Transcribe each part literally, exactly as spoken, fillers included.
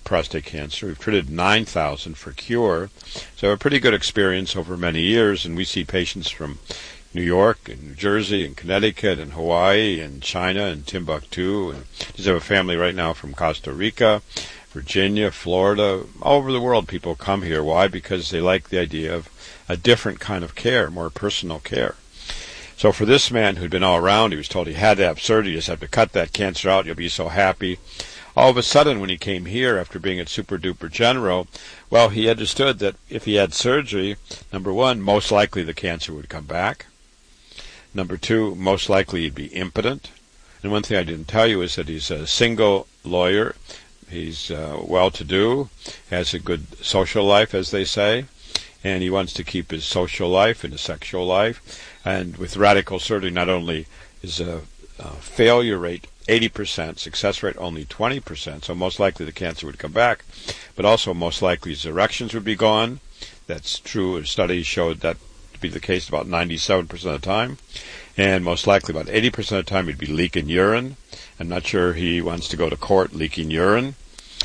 prostate cancer. We've treated nine thousand for cure. So a pretty good experience over many years, and we see patients from New York and New Jersey and Connecticut and Hawaii and China and Timbuktu. And just have a family right now from Costa Rica, Virginia, Florida. All over the world people come here. Why? Because they like the idea of a different kind of care, more personal care. So for this man who'd been all around, he was told he had to have surgery, you just have to cut that cancer out, you'll be so happy. All of a sudden, when he came here after being at Super Duper General, well, he understood that if he had surgery, number one, most likely the cancer would come back. Number two, most likely he'd be impotent. And one thing I didn't tell you is that he's a single lawyer. He's uh, well-to-do, has a good social life, as they say, and he wants to keep his social life and his sexual life. And with radical surgery, not only is a, a failure rate eighty percent, success rate only twenty percent, so most likely the cancer would come back, but also most likely his erections would be gone. That's true. Studies showed that to be the case about ninety-seven percent of the time. And most likely about eighty percent of the time he'd be leaking urine. I'm not sure he wants to go to court leaking urine.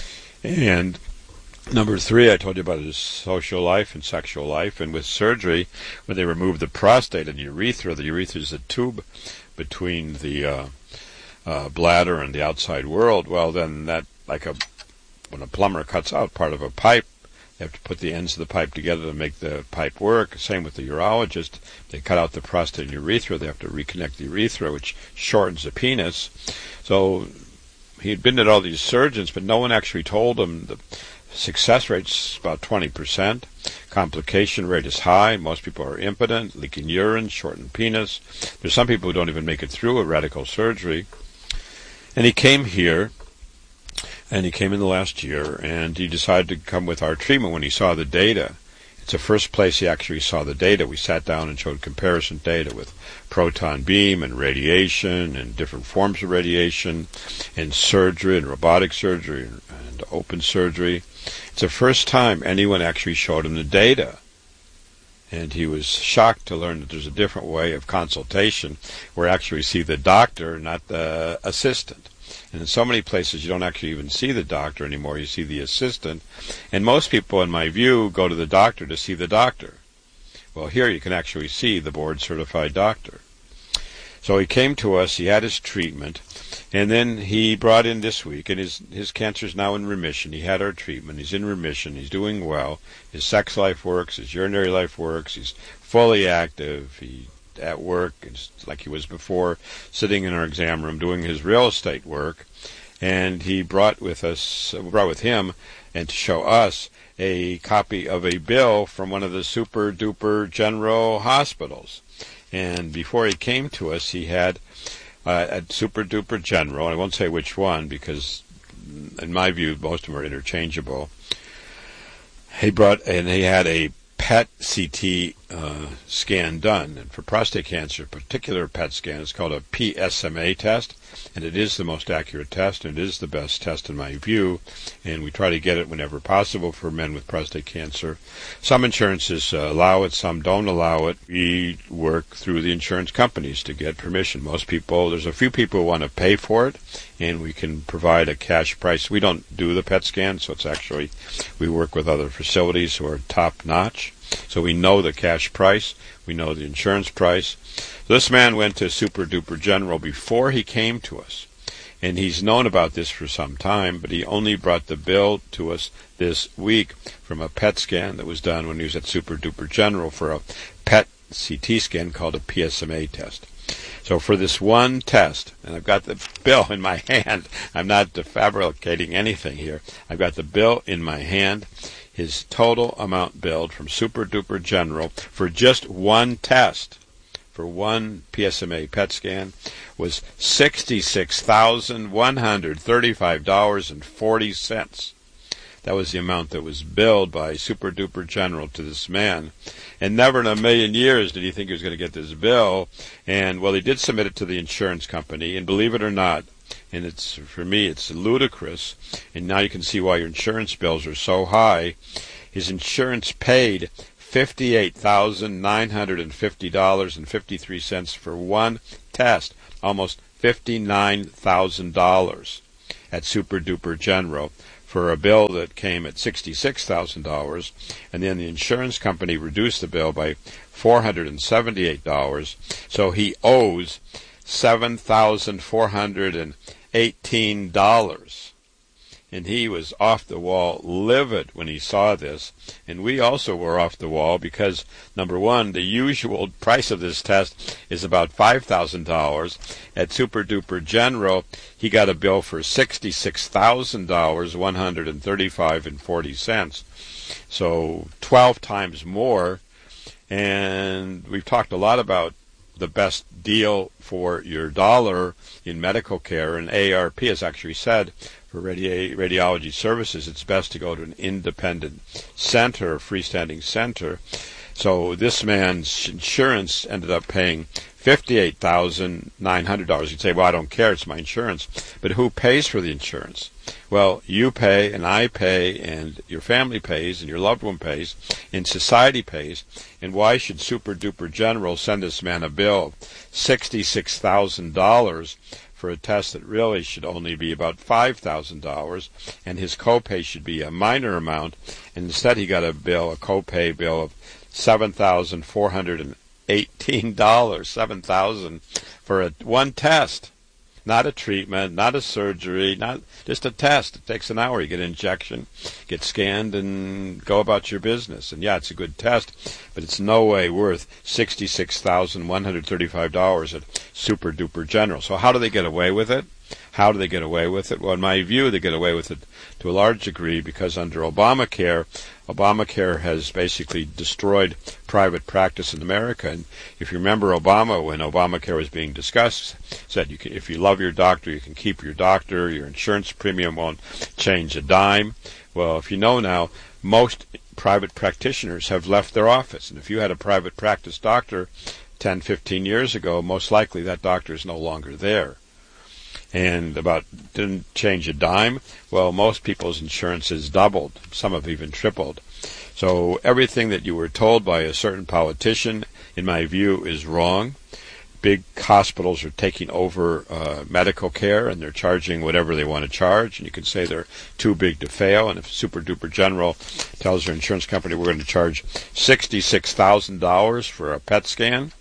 And number three, I told you about his social life and sexual life. And with surgery, when they remove the prostate and the urethra, the urethra is a tube between the uh, uh, bladder and the outside world. Well, then that, like a when a plumber cuts out part of a pipe, they have to put the ends of the pipe together to make the pipe work. Same with the urologist. They cut out the prostate and urethra. They have to reconnect the urethra, which shortens the penis. So he'd been at all these surgeons, but no one actually told him the success rate's about twenty percent. Complication rate is high. Most people are impotent, leaking urine, shortened penis. There's some people who don't even make it through a radical surgery. And he came here, and he came in the last year, and he decided to come with our treatment when he saw the data. It's the first place he actually saw the data. We sat down and showed comparison data with proton beam and radiation and different forms of radiation and surgery and robotic surgery and, and open surgery. It's the first time anyone actually showed him the data. And he was shocked to learn that there's a different way of consultation where you actually see the doctor, not the assistant. And in so many places you don't actually even see the doctor anymore, you see the assistant. And most people, in my view, go to the doctor to see the doctor. Well, here you can actually see the board-certified doctor. So he came to us, he had his treatment, and then he brought in this week, and his his cancer is now in remission. He had our treatment, he's in remission, he's doing well, his sex life works, his urinary life works, he's fully active, he at work, it's like he was before, sitting in our exam room doing his real estate work, and he brought with us, brought with him, and to show us a copy of a bill from one of the Super Duper General hospitals. And before he came to us, he had uh, at Super Duper General, and I won't say which one because, in my view, most of them are interchangeable. He brought and he had a P E T C T uh, scan done, and for prostate cancer, a particular P E T scan is called a P S M A test, and it is the most accurate test, and it is the best test in my view, and we try to get it whenever possible for men with prostate cancer. Some insurances uh, allow it, some don't allow it. We work through the insurance companies to get permission. Most people, there's a few people who want to pay for it, and we can provide a cash price. We don't do the P E T scan, so it's actually, we work with other facilities who are top-notch. So we know the cash price, we know the insurance price. This man went to Super Duper General before he came to us, and he's known about this for some time, but he only brought the bill to us this week from a P E T scan that was done when he was at Super Duper General for a P E T C T scan called a P S M A test. So for this one test, and I've got the bill in my hand, I'm not fabricating anything here, I've got the bill in my hand. His total amount billed from Super Duper General for just one test, for one P S M A P E T scan, was sixty-six thousand one hundred thirty-five dollars and forty cents. That was the amount that was billed by Super Duper General to this man. And never in a million years did he think he was going to get this bill. And, well, he did submit it to the insurance company, and believe it or not, and it's, for me, it's ludicrous, and now you can see why your insurance bills are so high. His insurance paid fifty-eight thousand nine hundred fifty dollars and fifty-three cents for one test, almost fifty-nine thousand dollars at Super Duper General for a bill that came at sixty-six thousand dollars, and then the insurance company reduced the bill by four hundred seventy-eight dollars, so he owes seven thousand four hundred eighteen dollars. And he was off the wall livid when he saw this, and we also were off the wall because, number one, the usual price of this test is about five thousand dollars. At Super Duper General, he got a bill for sixty-six thousand dollars, one hundred thirty-five dollars and forty cents, so twelve times more. And we've talked a lot about the best deal for your dollar in medical care, and A A R P has actually said for radi- radiology services it's best to go to an independent center, a freestanding center. So this man's insurance ended up paying fifty-eight thousand nine hundred dollars. You'd say, well, I don't care, it's my insurance. But who pays for the insurance? Well, you pay, and I pay, and your family pays, and your loved one pays, and society pays. And why should Super Duper General send this man a bill of sixty-six thousand dollars for a test that really should only be about five thousand dollars, and his copay should be a minor amount, and instead he got a bill, a copay bill of seven thousand four hundred eighteen dollars, seven thousand dollars for a one test. Not a treatment, not a surgery, not just a test. It takes an hour. You get an injection, get scanned, and go about your business. And yeah, it's a good test, but it's no way worth sixty-six thousand one hundred thirty-five dollars at Super Duper General. So how do they get away with it? How do they get away with it? Well, in my view, they get away with it to a large degree because under Obamacare, Obamacare has basically destroyed private practice in America. And if you remember Obama, when Obamacare was being discussed, said you can, if you love your doctor, you can keep your doctor, your insurance premium won't change a dime. Well, if you know now, most private practitioners have left their office. And if you had a private practice doctor ten, fifteen years ago, most likely that doctor is no longer there. And about didn't change a dime. Well, most people's insurance is doubled. Some have even tripled. So everything that you were told by a certain politician, in my view, is wrong. Big hospitals are taking over uh, medical care, and they're charging whatever they want to charge. And you can say they're too big to fail. And if Super Duper General tells their insurance company we're going to charge sixty-six thousand dollars for a P E T scan,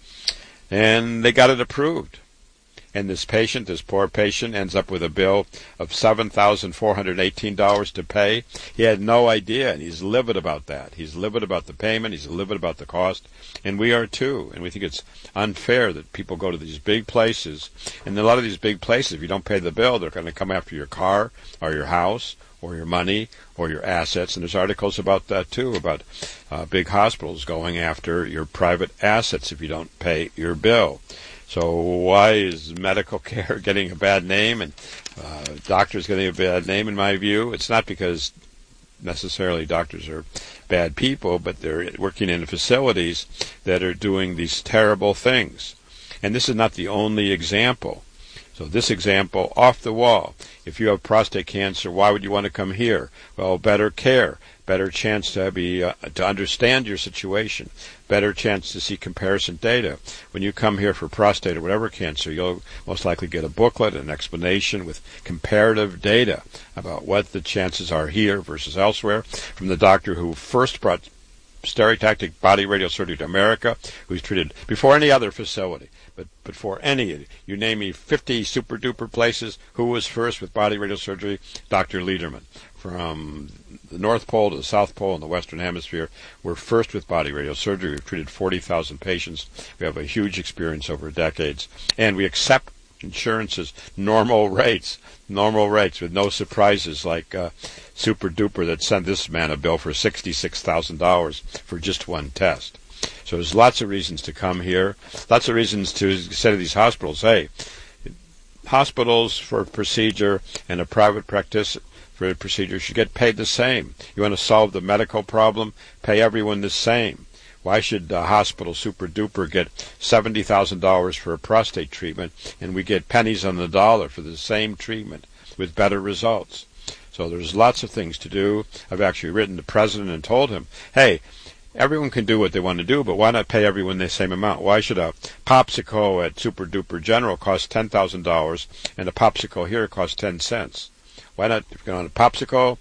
and they got it approved. And this patient, this poor patient, ends up with a bill of seven thousand four hundred eighteen dollars to pay. He had no idea, and he's livid about that. He's livid about the payment. He's livid about the cost. And we are too. And we think it's unfair that people go to these big places. And a lot of these big places, if you don't pay the bill, they're going to come after your car or your house or your money or your assets. And there's articles about that too, about uh, big hospitals going after your private assets if you don't pay your bill. So why is medical care getting a bad name and uh, doctors getting a bad name, in my view? It's not because necessarily doctors are bad people, but they're working in facilities that are doing these terrible things. And this is not the only example. So this example, off the wall. If you have prostate cancer, why would you want to come here? Well, better care, better chance to be uh, to understand your situation, better chance to see comparison data. When you come here for prostate or whatever cancer, you'll most likely get a booklet, an explanation with comparative data about what the chances are here versus elsewhere from the doctor who first brought stereotactic body radial surgery to America, who's treated before any other facility. But before any, you name me fifty super duper places, who was first with body radial surgery? Doctor Lederman. From the North Pole to the South Pole in the Western Hemisphere, we're first with body radial surgery. We've treated forty thousand patients. We have a huge experience over decades. And we accept insurance's normal rates, normal rates with no surprises like uh, Super Duper that sent this man a bill for sixty-six thousand dollars for just one test. So there's lots of reasons to come here, lots of reasons to say to these hospitals, hey, hospitals for a procedure and a private practice for a procedure should get paid the same. You want to solve the medical problem, pay everyone the same. Why should a hospital Super Duper get seventy thousand dollars for a prostate treatment and we get pennies on the dollar for the same treatment with better results? So there's lots of things to do. I've actually written to the president and told him, hey, everyone can do what they want to do, but why not pay everyone the same amount? Why should a popsicle at Super Duper General cost ten thousand dollars and a popsicle here cost ten cents? Why not, if you're going on a popsicle,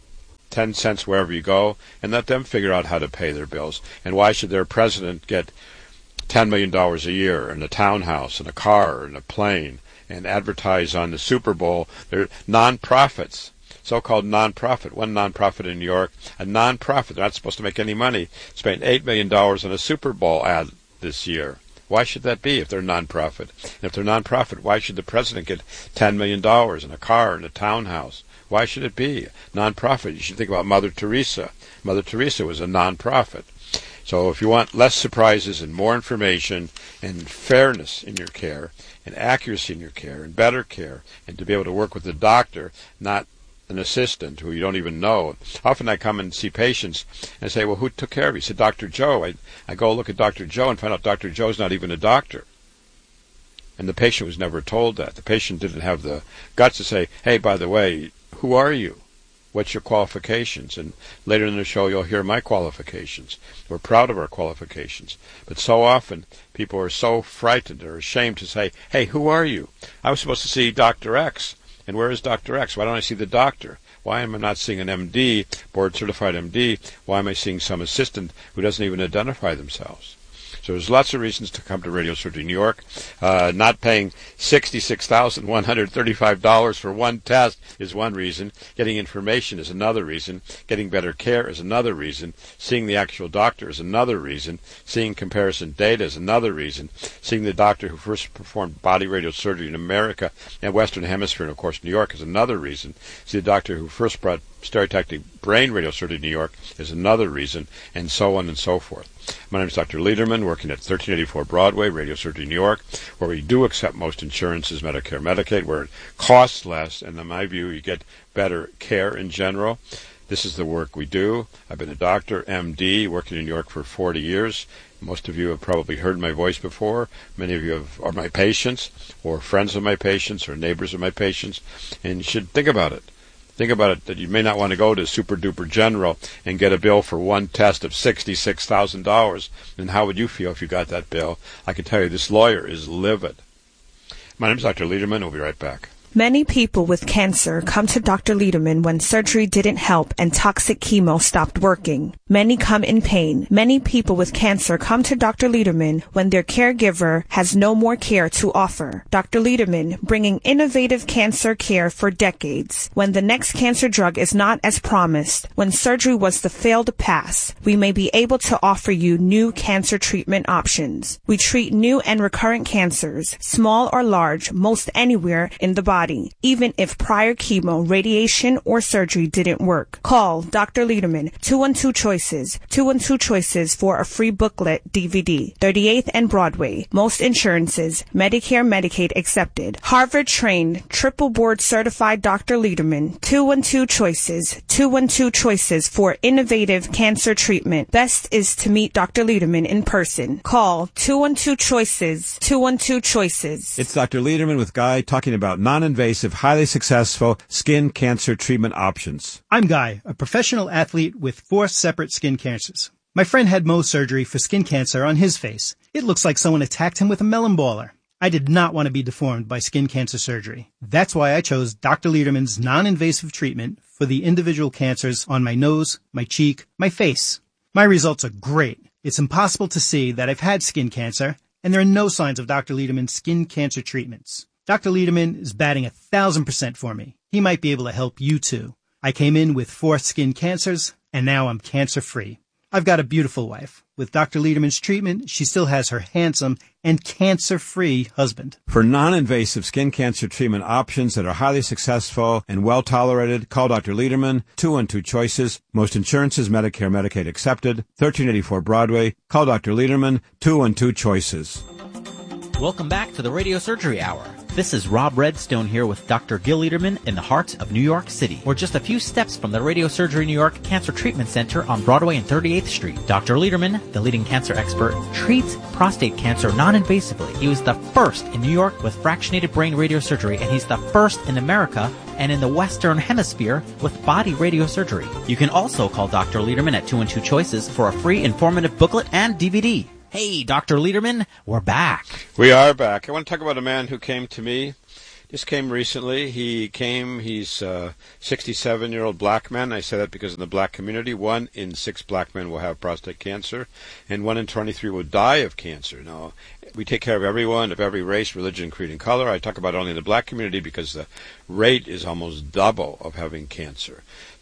ten cents wherever you go, and let them figure out how to pay their bills? And why should their president get ten million dollars a year and a townhouse and a car and a plane and advertise on the Super Bowl? They're non-profits, so-called non-profit. One non-profit in New York, a non-profit, they're not supposed to make any money, spent eight million dollars on a Super Bowl ad this year. Why should that be if they're non-profit? And if they're non-profit, why should the president get ten million dollars and a car and a townhouse? Why should it be non-profit? You should think about Mother Teresa. Mother Teresa was a non-profit. So if you want less surprises and more information and fairness in your care and accuracy in your care and better care, and to be able to work with the doctor, not an assistant who you don't even know. Often I come and see patients and say, well, who took care of you? He said, Doctor Joe. I, I go look at Doctor Joe and find out Doctor Joe's not even a doctor. And the patient was never told that. The patient didn't have the guts to say, hey, by the way, who are you? What's your qualifications? And later in the show, you'll hear my qualifications. We're proud of our qualifications. But so often, people are so frightened or ashamed to say, hey, who are you? I was supposed to see Doctor X. And where is Doctor X? Why don't I see the doctor? Why am I not seeing an M D, board-certified M D? Why am I seeing some assistant who doesn't even identify themselves? So there's lots of reasons to come to Radio Surgery New York. Uh, not paying sixty-six thousand one hundred thirty-five dollars for one test is one reason. Getting information is another reason. Getting better care is another reason. Seeing the actual doctor is another reason. Seeing comparison data is another reason. Seeing the doctor who first performed body radio surgery in America and Western Hemisphere, and of course New York, is another reason. See the doctor who first brought stereotactic brain radio surgery in New York is another reason, and so on and so forth. My name is Doctor Lederman, working at thirteen eighty-four Broadway, Radio Surgery New York, where we do accept most insurances, Medicare, Medicaid, where it costs less, and in my view, you get better care in general. This is the work we do. I've been a doctor, M D, working in New York for forty years. Most of you have probably heard my voice before. Many of you have, are my patients, or friends of my patients, or neighbors of my patients, and you should think about it. Think about it, that you may not want to go to Super Duper General and get a bill for one test of sixty-six thousand dollars. And how would you feel if you got that bill? I can tell you this lawyer is livid. My name is Doctor Lederman. We'll be right back. Many people with cancer come to Doctor Lederman when surgery didn't help and toxic chemo stopped working. Many come in pain. Many people with cancer come to Doctor Lederman when their caregiver has no more care to offer. Doctor Lederman, bringing innovative cancer care for decades. When the next cancer drug is not as promised, when surgery was the failed pass, we may be able to offer you new cancer treatment options. We treat new and recurrent cancers, small or large, most anywhere in the body. Even if prior chemo, radiation, or surgery didn't work. Call Doctor Lederman, two one two Choices, two one two Choices for a free booklet D V D, thirty-eighth and Broadway. Most insurances, Medicare, Medicaid accepted. Harvard-trained, triple board certified Doctor Lederman, two one two Choices, two one two Choices for innovative cancer treatment. Best is to meet Doctor Lederman in person. Call two one two Choices, two one two Choices. It's Doctor Lederman with Guy talking about non-invasive, highly successful skin cancer treatment options. I'm Guy, a professional athlete with four separate skin cancers. My friend had Mohs surgery for skin cancer on his face. It looks like someone attacked him with a melon baller. I did not want to be deformed by skin cancer surgery. That's why I chose Doctor Lederman's non-invasive treatment for the individual cancers on my nose, my cheek, my face. My results are great. It's impossible to see that I've had skin cancer, and there are no signs of Doctor Lederman's skin cancer treatments. Doctor Lederman is batting a thousand percent for me. He might be able to help you too. I came in with four skin cancers, and now I'm cancer-free. I've got a beautiful wife. With Doctor Lederman's treatment, she still has her handsome and cancer-free husband. For non-invasive skin cancer treatment options that are highly successful and well-tolerated, call Doctor Lederman, two one two Choices. Most insurances, Medicare, Medicaid accepted. thirteen eighty-four Broadway. Call Doctor Lederman, two one two Choices. Welcome back to the Radio Surgery Hour. This is Rob Redstone here with Doctor Gil Lederman in the heart of New York City. We're just a few steps from the Radio Surgery New York Cancer Treatment Center on Broadway and thirty-eighth Street. Doctor Lederman, the leading cancer expert, treats prostate cancer non-invasively. He was the first in New York with fractionated brain radiosurgery, and he's the first in America and in the Western Hemisphere with body radiosurgery. You can also call Doctor Lederman at two one two Choices for a free informative booklet and D V D. Hey, Doctor Lederman, we're back. We are back. I want to talk about a man who came to me Just came recently. He came, he's a sixty-seven-year-old black man. I say that because in the black community, one in six black men will have prostate cancer, and one in twenty-three will die of cancer. Now, we take care of everyone, of every race, religion, creed, and color. I talk about only the black community because the rate is almost double of having cancer.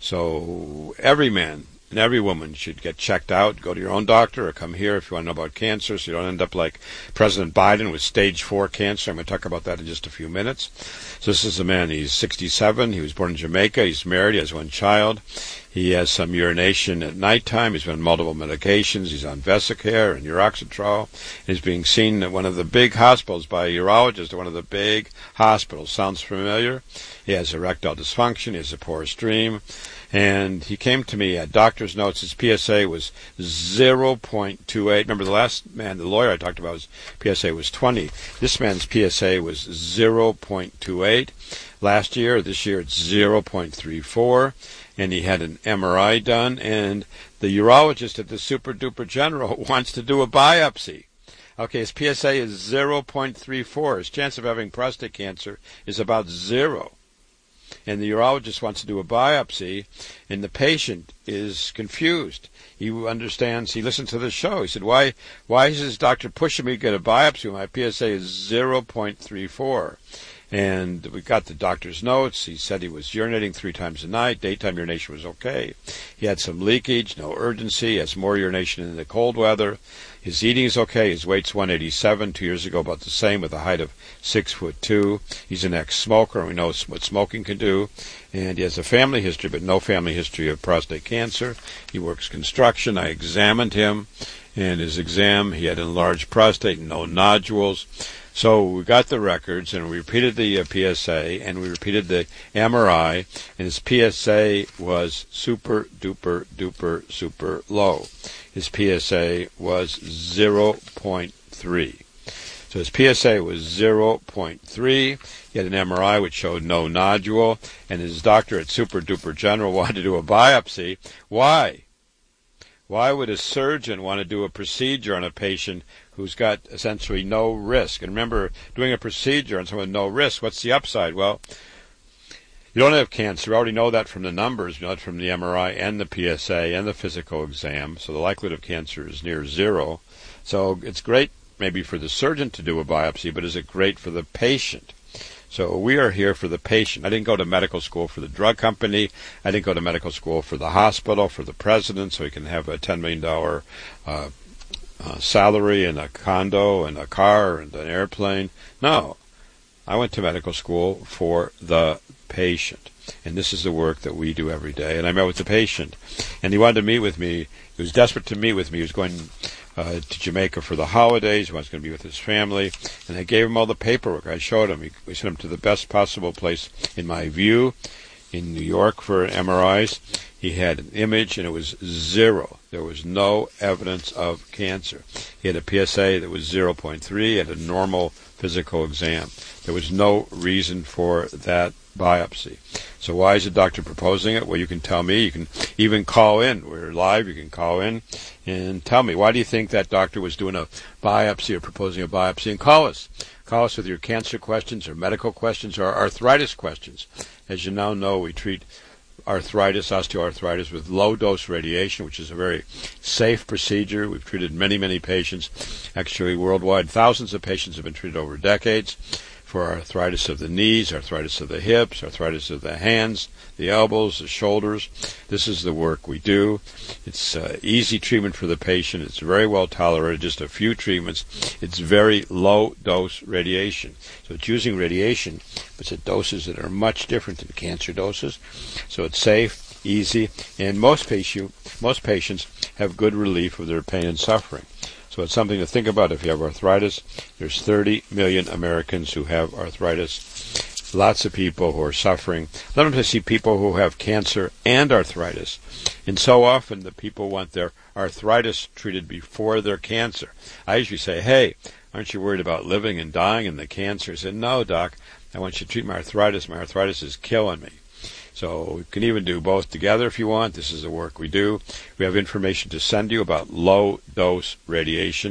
So every man and every woman should get checked out. Go to your own doctor or come here if you want to know about cancer so you don't end up like President Biden with stage four cancer. I'm going to talk about that in just a few minutes. So this is a man. He's sixty-seven. He was born in Jamaica. He's married. He has one child. He has some urination at nighttime. He's been on multiple medications. He's on Vesicare and Uroxetrol. He's being seen at one of the big hospitals by a urologist at one of the big hospitals. Sounds familiar? He has erectile dysfunction. He has a poor stream. And he came to me at doctor's notes. His P S A was zero point two eight. Remember the last man, the lawyer I talked about, his P S A was twenty. This man's P S A was zero point two eight. Last year, this year it's zero point three four. And he had an M R I done. And the urologist at the Super Duper General wants to do a biopsy. Okay, his P S A is zero point three four. His chance of having prostate cancer is about zero. And the urologist wants to do a biopsy, and the patient is confused. He understands, he listened to the show. He said, why why is this doctor pushing me to get a biopsy when my P S A is zero point three four? And we got the doctor's notes. He said he was urinating three times a night. Daytime urination was okay. He had some leakage, no urgency. He has more urination in the cold weather. His eating is okay. His weight's one eighty-seven. Two years ago, about the same, with a height of six foot two. He's an ex-smoker, and we know what smoking can do. And he has a family history, but no family history of prostate cancer. He works construction. I examined him, and his exam, he had enlarged prostate, no nodules. So we got the records, and we repeated the uh, P S A, and we repeated the M R I, and his P S A was super duper duper super low. His P S A was zero point three. So his P S A was zero point three. He had an M R I which showed no nodule, and his doctor at Super Duper General wanted to do a biopsy. Why? Why would a surgeon want to do a procedure on a patient who's got essentially no risk? And remember, doing a procedure on someone with no risk, what's the upside? Well, you don't have cancer. We already know that from the numbers. You know that from the M R I and the P S A and the physical exam. So the likelihood of cancer is near zero. So it's great maybe for the surgeon to do a biopsy, but is it great for the patient? So we are here for the patient. I didn't go to medical school for the drug company. I didn't go to medical school for the hospital, for the president, so he can have a ten million dollars uh, uh, salary and a condo and a car and an airplane. No. I went to medical school for the patient. And this is the work that we do every day. And I met with the patient. And he wanted to meet with me. He was desperate to meet with me. He was going uh, to Jamaica for the holidays. He was going to be with his family. And I gave him all the paperwork. I showed him. We sent him to the best possible place in my view in New York for M R Is. He had an image, and it was zero. There was no evidence of cancer. He had a P S A that was zero point three. He had a normal physical exam. There was no reason for that biopsy. So why is the doctor proposing it? Well, you can tell me. You can even call in. We're live. You can call in and tell me, why do you think that doctor was doing a biopsy or proposing a biopsy? And call us. Call us with your cancer questions or medical questions or arthritis questions. As you now know, we treat arthritis, osteoarthritis, with low-dose radiation, which is a very safe procedure. We've treated many, many patients. Actually, worldwide, thousands of patients have been treated over decades for arthritis of the knees, arthritis of the hips, arthritis of the hands, the elbows, the shoulders. This is the work we do. It's uh, easy treatment for the patient. It's very well tolerated, just a few treatments. It's very low-dose radiation. So it's using radiation, but it's at doses that are much different than cancer doses. So it's safe, easy, and most, patient, most patients have good relief of their pain and suffering. So it's something to think about if you have arthritis. There's thirty million Americans who have arthritis. Lots of people who are suffering. Sometimes I see people who have cancer and arthritis. And so often the people want their arthritis treated before their cancer. I usually say, hey, aren't you worried about living and dying and the cancer? I said, no, doc, I want you to treat my arthritis. My arthritis is killing me. So we can even do both together if you want. This is the work we do. We have information to send you about low-dose radiation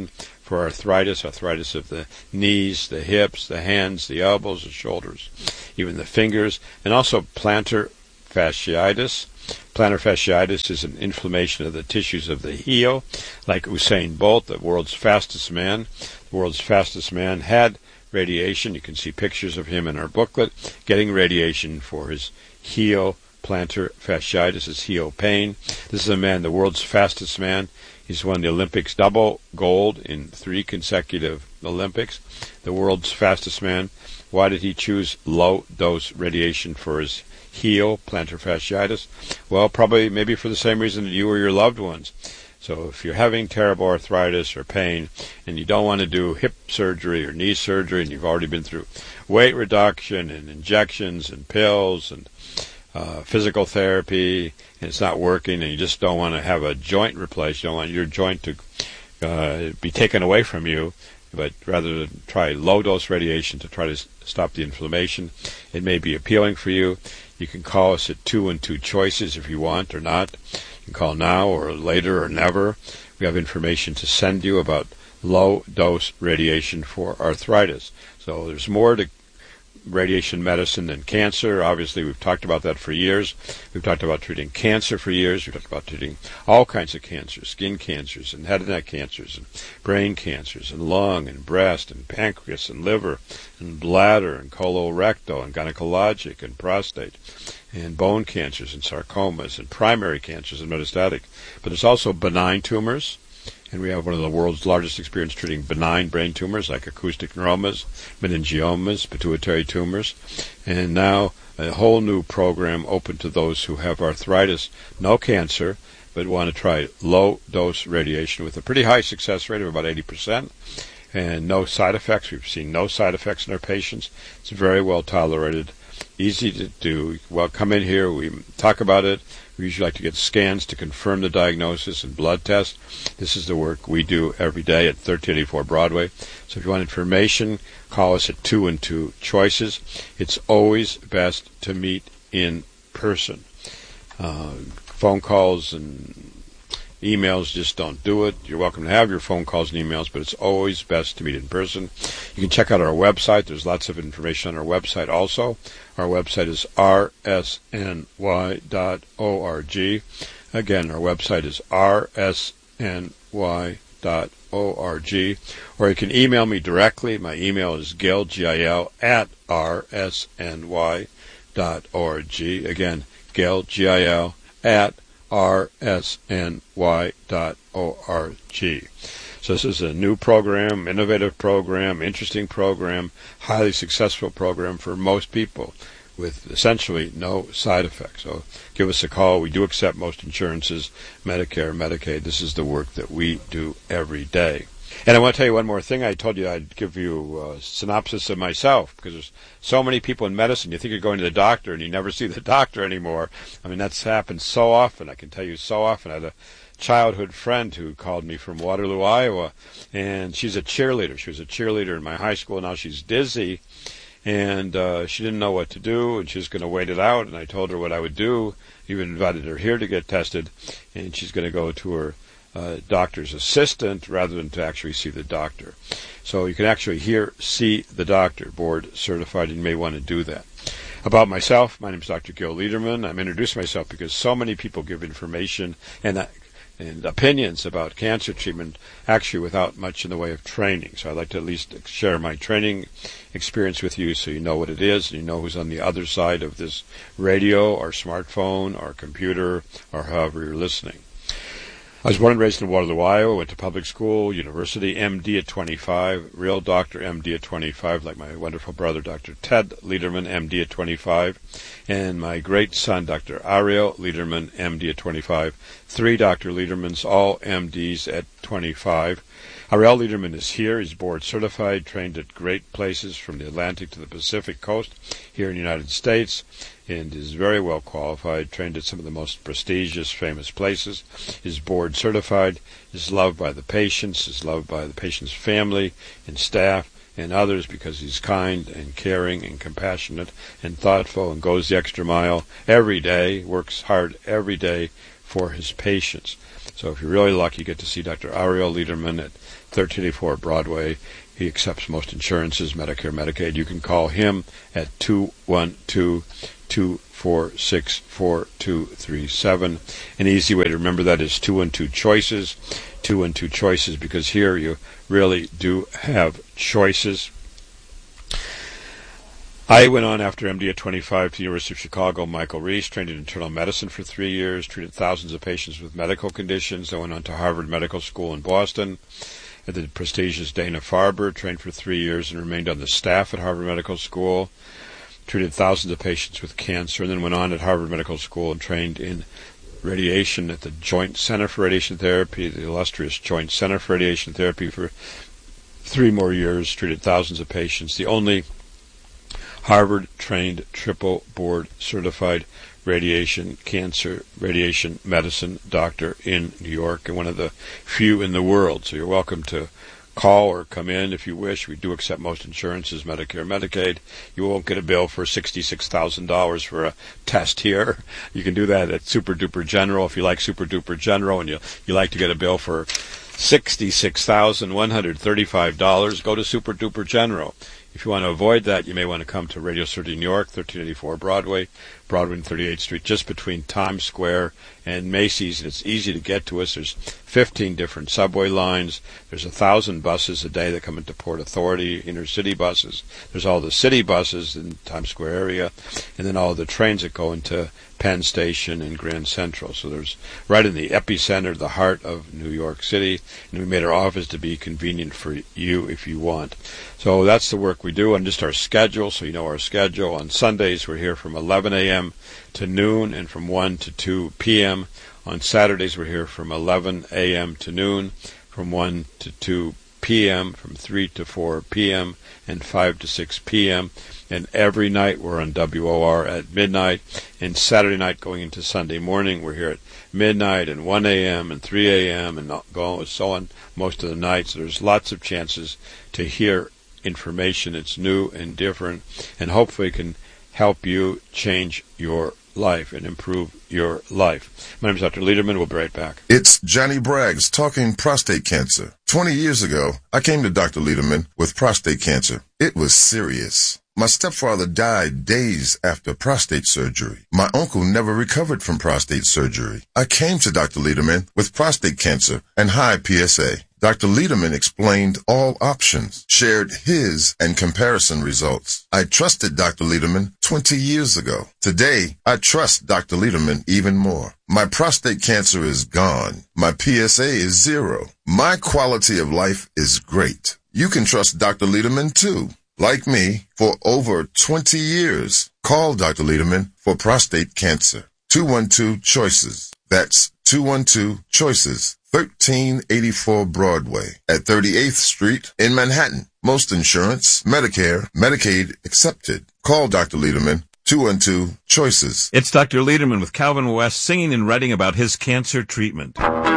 for arthritis, arthritis of the knees, the hips, the hands, the elbows, the shoulders, even the fingers, and also plantar fasciitis. Plantar fasciitis is an inflammation of the tissues of the heel, like Usain Bolt, the world's fastest man. The world's fastest man had radiation. You can see pictures of him in our booklet, getting radiation for his heel plantar fasciitis, his heel pain. This is a man, the world's fastest man. He's won the Olympics double gold in three consecutive Olympics. The world's fastest man. Why did he choose low-dose radiation for his heel plantar fasciitis? Well, probably maybe for the same reason that you or your loved ones. So if you're having terrible arthritis or pain and you don't want to do hip surgery or knee surgery, and you've already been through weight reduction and injections and pills and uh, physical therapy, and it's not working, and you just don't want to have a joint replaced, you don't want your joint to uh, be taken away from you, but rather than try low-dose radiation to try to s- stop the inflammation, it may be appealing for you. You can call us at two and two choices if you want or not. You can call now or later or never. We have information to send you about low-dose radiation for arthritis. So there's more to radiation medicine than cancer. Obviously, we've talked about that for years. We've talked about treating cancer for years. We've talked about treating all kinds of cancers, skin cancers and head and neck cancers and brain cancers and lung and breast and pancreas and liver and bladder and colorectal and gynecologic and prostate and bone cancers and sarcomas and primary cancers and metastatic. But there's also benign tumors. And we have one of the world's largest experience treating benign brain tumors like acoustic neuromas, meningiomas, pituitary tumors, and now a whole new program open to those who have arthritis, no cancer, but want to try low-dose radiation with a pretty high success rate of about eighty percent, and no side effects. We've seen no side effects in our patients. It's very well tolerated, easy to do. Well, come in here, we talk about it. We usually like to get scans to confirm the diagnosis and blood tests. This is the work we do every day at thirteen eighty-four Broadway. So if you want information, call us at two and two choices. It's always best to meet in person. Uh, phone calls and emails just don't do it. You're welcome to have your phone calls and emails, but it's always best to meet in person. You can check out our website. There's lots of information on our website also. Our website is r s n y dot org. Again, our website is r s n y dot org. Or you can email me directly. My email is gil, G I L, at r s n y dot org. Again, gil, G I L, at r s n y dot org. So this is a new program, innovative program, interesting program, highly successful program for most people with essentially no side effects. So give us a call. We do accept most insurances, Medicare, Medicaid. This is the work that we do every day. And I want to tell you one more thing. I told you I'd give you a synopsis of myself, because there's so many people in medicine. You think you're going to the doctor and you never see the doctor anymore. I mean, that's happened so often. I can tell you so often. I had a childhood friend who called me from Waterloo, Iowa, and she's a cheerleader. She was a cheerleader in my high school. Now she's dizzy, and uh, she didn't know what to do, and she was going to wait it out, and I told her what I would do. Even invited her here to get tested, and she's going to go to her uh, doctor's assistant rather than to actually see the doctor. So you can actually here see the doctor, board certified, and you may want to do that. About myself, my name is Doctor Gil Liederman. I'm introducing myself because so many people give information and uh, and opinions about cancer treatment actually without much in the way of training. So I'd like to at least share my training experience with you so you know what it is and you know who's on the other side of this radio or smartphone or computer or however you're listening. I was born and raised in Waterloo, Iowa, went to public school, university, M D at twenty-five, real doctor, M D at twenty-five, like my wonderful brother, Doctor Ted Liederman, M D at twenty-five, and my great son, Doctor Ariel Liederman, M D at twenty-five, three Doctor Liedermans, all M Ds at twenty-five. Ariel Liederman is here. He's board certified, trained at great places from the Atlantic to the Pacific coast here in the United States, and is very well qualified, trained at some of the most prestigious, famous places, is board certified, is loved by the patients, is loved by the patient's family and staff and others because he's kind and caring and compassionate and thoughtful and goes the extra mile every day, works hard every day for his patients. So if you're really lucky, you get to see Doctor Ariel Lederman at thirteen eighty-four Broadway. He accepts most insurances, Medicare, Medicaid. You can call him at two one two, two four six, four two three seven. An easy way to remember that is two one two choices, two one two choices, because here you really do have choices. I went on after M D at twenty-five to the University of Chicago. Michael Reese, trained in internal medicine for three years, treated thousands of patients with medical conditions. I went on to Harvard Medical School in Boston. At the prestigious Dana-Farber, trained for three years and remained on the staff at Harvard Medical School, treated thousands of patients with cancer, and then went on at Harvard Medical School and trained in radiation at the Joint Center for Radiation Therapy, the illustrious Joint Center for Radiation Therapy, for three more years, treated thousands of patients. The only Harvard-trained, triple-board certified radiation cancer, radiation medicine doctor in New York, and one of the few in the world. So you're welcome to call or come in if you wish. We do accept most insurances, Medicare, Medicaid. You won't get a bill for sixty-six thousand dollars for a test here. You can do that at Super Duper General if you like Super Duper General, and you you like to get a bill for sixty-six thousand one hundred thirty-five dollars. Go to Super Duper General. If you want to avoid that, you may want to come to Radio Surgery New York, thirteen eighty-four Broadway, Broadway and thirty-eighth Street, just between Times Square and Macy's. And it's easy to get to us. There's fifteen different subway lines. There's a thousand buses a day that come into Port Authority, inner city buses. There's all the city buses in the Times Square area, and then all the trains that go into Penn Station and Grand Central. So there's right in the epicenter, the heart of New York City, and we made our office to be convenient for you if you want. So that's the work we do, and just our schedule, so you know our schedule. On Sundays, we're here from eleven a.m. to noon and from one to two p.m. On Saturdays, we're here from eleven a.m. to noon, from one to two p.m., from three to four p.m., and five to six p.m., and every night we're on W O R at midnight, and Saturday night going into Sunday morning we're here at midnight and one a.m. and three a.m. and so on most of the nights. There's lots of chances to hear information. It's new and different, and hopefully can help you change your life and improve your life. My name is Doctor Lederman. We'll be right back. It's Johnny Braggs talking prostate cancer. Twenty years ago, I came to Doctor Lederman with prostate cancer. It was serious. My stepfather died days after prostate surgery. My uncle never recovered from prostate surgery. I came to Doctor Lederman with prostate cancer and high P S A. Doctor Lederman explained all options, shared his and comparison results. I trusted Doctor Lederman twenty years ago. Today, I trust Doctor Lederman even more. My prostate cancer is gone. My P S A is zero. My quality of life is great. You can trust Doctor Lederman too. Like me, for over twenty years. Call Doctor Lederman for prostate cancer. two one two choices. That's two one two choices. thirteen eighty-four Broadway at thirty-eighth Street in Manhattan. Most insurance, Medicare, Medicaid accepted. Call Doctor Lederman. two one two choices. It's Doctor Lederman with Calvin West singing and writing about his cancer treatment.